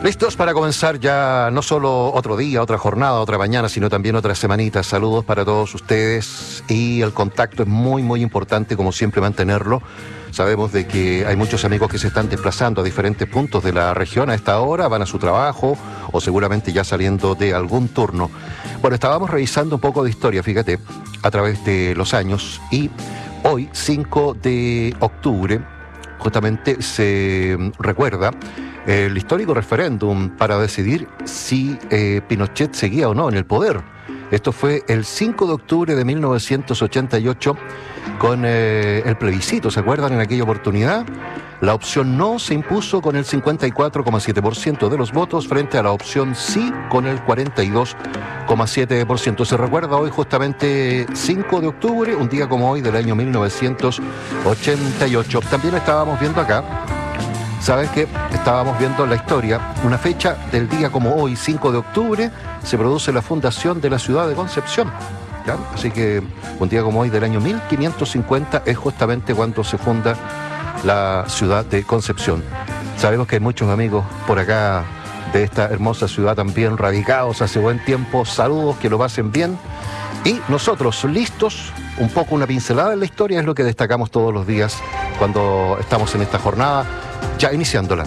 Listos para comenzar ya no solo otro día, otra jornada, otra mañana, sino también otra semanita. Saludos para todos ustedes y el contacto es muy importante, como siempre, mantenerlo. Sabemos de que hay muchos amigos que se están desplazando a diferentes puntos de la región a esta hora, van a su trabajo o seguramente ya saliendo de algún turno. Bueno, estábamos revisando un poco de historia, fíjate, a través de los años, y hoy, 5 de octubre, justamente se recuerda el histórico referéndum para decidir si Pinochet seguía o no en el poder. Esto fue el 5 de octubre de 1988 con el plebiscito, ¿se acuerdan? En aquella oportunidad, la opción no se impuso con el 54,7% de los votos frente a la opción sí con el 42,7%. Se recuerda hoy justamente 5 de octubre, un día como hoy del año 1988. También estábamos viendo acá, ¿sabes qué? Estábamos viendo la historia, una fecha del día como hoy, 5 de octubre, se produce la fundación de la ciudad de Concepción. ¿Ya? Así que un día como hoy del año 1550 es justamente cuando se funda la ciudad de Concepción. Sabemos que hay muchos amigos por acá de esta hermosa ciudad también radicados hace buen tiempo. Saludos, que lo pasen bien. Y nosotros listos, un poco una pincelada en la historia es lo que destacamos todos los días cuando estamos en esta jornada, ya iniciándola.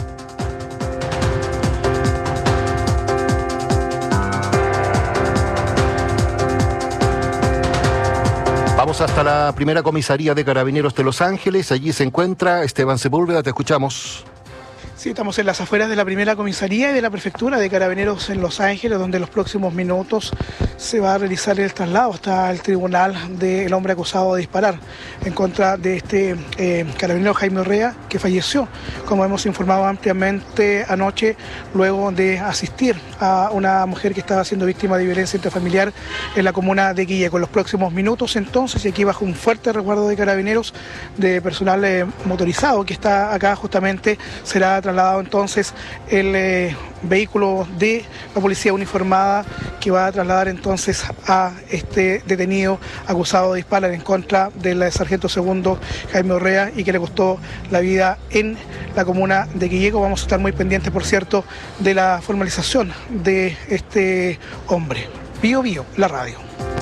Vamos hasta la primera comisaría de Carabineros de Los Ángeles. Allí se encuentra Esteban Sepúlveda, te escuchamos. Sí, estamos en las afueras de la primera comisaría y de la prefectura de Carabineros en Los Ángeles, donde en los próximos minutos se va a realizar el traslado hasta el tribunal del hombre acusado de disparar en contra de este carabinero Jaime Urrea, que falleció, como hemos informado ampliamente anoche, luego de asistir a una mujer que estaba siendo víctima de violencia intrafamiliar en la comuna de Quilleco. En los próximos minutos, entonces, y aquí bajo un fuerte resguardo de Carabineros, de personal motorizado que está acá justamente, será trasladado entonces el vehículo de la policía uniformada que va a trasladar entonces a este detenido acusado de disparar en contra del sargento segundo Jaime Urrea y que le costó la vida en la comuna de Quilleco. Vamos a estar muy pendientes, por cierto, de la formalización de este hombre. Bio, la radio.